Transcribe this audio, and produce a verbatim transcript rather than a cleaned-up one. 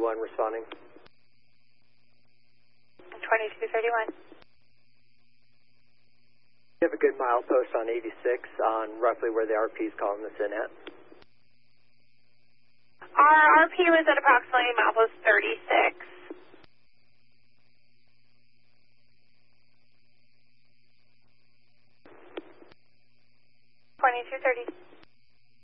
thirty-one responding. twenty-two thirty-one. You have a good milepost on eighty-six on roughly where the R P is calling this in at. Our R P was at approximately milepost thirty-six. twenty-two thirty.